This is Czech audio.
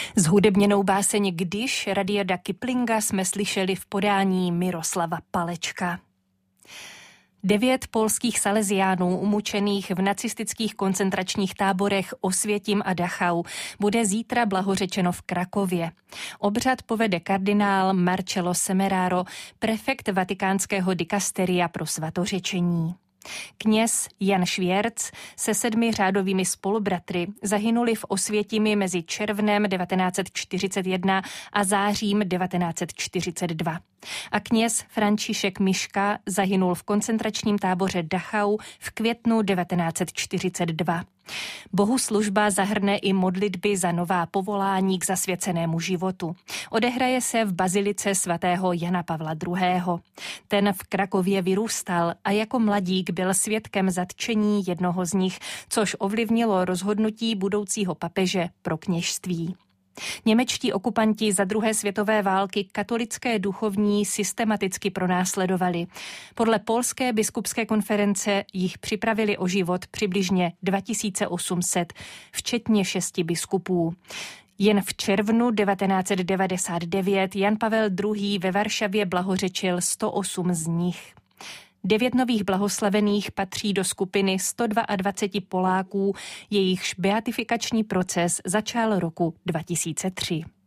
Zhudebněnou báseň Když Rudyarda Kiplinga jsme slyšeli v podání Miroslava Palečka. 9 polských salesiánů umučených v nacistických koncentračních táborech Osvětim a Dachau bude zítra blahořečeno v Krakově. Obřad povede kardinál Marcello Semeraro, prefekt vatikánského dikasteria pro svatořečení. Kněz Jan Švěrc se 7 řádovými spolubratry zahynuli v Osvětimi mezi červnem 1941 a zářím 1942. A kněz František Miška zahynul v koncentračním táboře Dachau v květnu 1942. Bohoslužba zahrne i modlitby za nová povolání k zasvěcenému životu. Odehraje se v bazilice svatého Jana Pavla II. Ten v Krakově vyrůstal a jako mladík byl svědkem zatčení jednoho z nich, což ovlivnilo rozhodnutí budoucího papeže pro kněžství. Němečtí okupanti za druhé světové války katolické duchovní systematicky pronásledovali. Podle Polské biskupské konference jich připravili o život přibližně 2800, včetně 6 biskupů. Jen v červnu 1999 Jan Pavel II. Ve Varšavě blahořečil 108 z nich. 9 nových blahoslavených patří do skupiny 122 Poláků, jejichž beatifikační proces začal roku 2003.